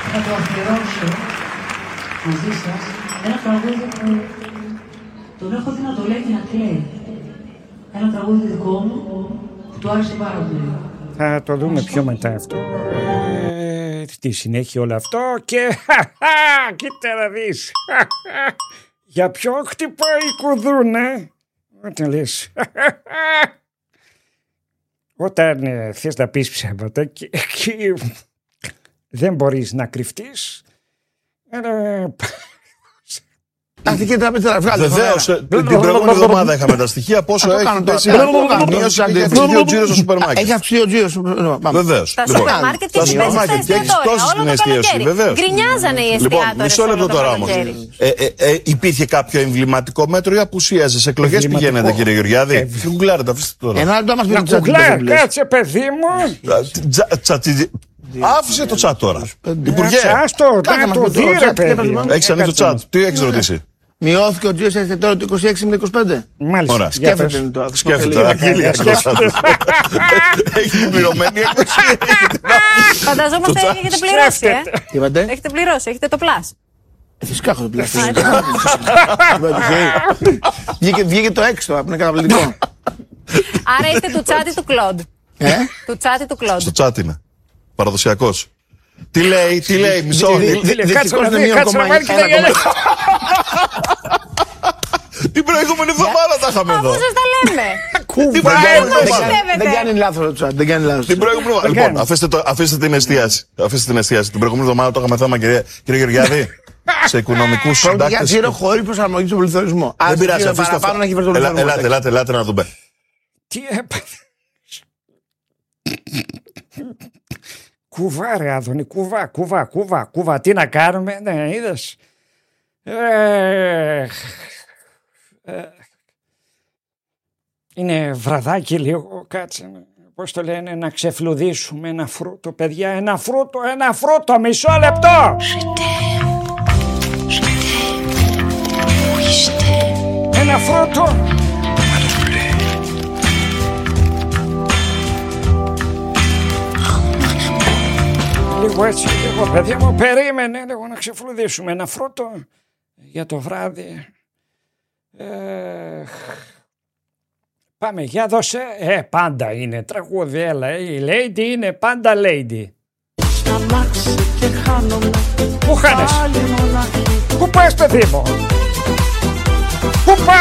θα το αφιερώσω μαζί σας ένα τραγούδι που τον έχω δει να το λέει και να κλαίει. Ένα τραγούδι δικό μου που του άρεσε πάρα πολύ. Θα το δούμε πιο μετά αυτό. Στη συνέχεια όλο αυτό και κοίτα να δεις. Για ποιον χτυπάει η κουδούνα. Όταν λες όταν θες να πεις ψέματα και δεν μπορείς να κρυφτείς. Τακτική τραπέζι να βγάλει. Βεβαίως, την προηγούμενη εβδομάδα είχαμε τα στοιχεία. Πόσο έχει πέσει μείωση και έχει αυξηθεί ο τζίρος στο σούπερ μάρκετ. Έχει αυξηθεί ο τζίρος. Βεβαίως. Τα σούπερ μάρκετ και έχει πέσει στα εστιατόρια. Γκρινιάζανε οι εστιατόρια. Μισό λεπτό τώρα όμως. Υπήρχε κάποιο εμβληματικό μέτρο ή απουσίαζε σε εκλογές πηγαίνετε, κύριε Γεωργιάδη? Γκουγκλάρετε, αφήστε τώρα. Ένα λεπτό μας πει το τσάτι. Κάτσε παιδί μου. Άφησε το τσάτ τώρα. Υπουργέ. Άστο, να το δει ρε παιδί. Έχεις ανοίξει το τσάτ. Τι έχεις ρωτήσει? Μειώθηκε ο τζίρος εστιατόριο το 26 με 25. Μάλιστα. Σκέφτεται το. Σκέφτεται. Έχει πληρωμένη έκδοση. Φανταζόμαστε έχετε πληρώσει. Τι είπατε? Έχετε πληρώσει, έχετε το πλάς. Φυσικά έχω το πλάσιο. Βγήκε το έξω, που είναι καταπληκτικό. Άρα είστε του τσάτι του Κλοντ. Του τσάτι του Κλοντ. Στο τσάτι είναι. Παραδοσιακός. Τι λέει, μισό. Κάτσε να δει, κάτσε να βάλει και τα γέλια. Την προηγούμενη εβδομάδα τα είχαμε εδώ. Αφού σας τα λέμε. Δεν κάνει λάθος το τσάτ, δεν κάνει λάθος. Την προηγούμενη εβδομάδα. Λοιπόν, αφήστε την εστίαση. Την προηγούμενη εβδομάδα το είχαμε θέμα, κύριε Γεωργιάδη. Σε οικονομικούς συντάκτες. Για τζίρο χωρίς προσαρμογή στον πληθωρισμό. Δεν πειράζει, αφήστε αυτό. Ελάτε να δούμε. Τι έπαθε? Κουβά ρε Άδωνη, κουβά. Τι να κάνουμε, ναι, είδες. Είναι βραδάκι λίγο, κάτσε, πώς το λένε, να ξεφλουδίσουμε ένα φρούτο, παιδιά, ένα φρούτο, μισό λεπτό. Ένα φρούτο. Λίγο έτσι, λίγο παιδιά μου, περίμενε λίγο να ξεφλουδίσουμε ένα φρούτο για το βράδυ. Πάμε, για δώσε. Πάντα είναι τραγούδι, έλα. Η lady είναι πάντα lady. Πού χάνεσαι? Πού πας παιδί μου? Πού πας?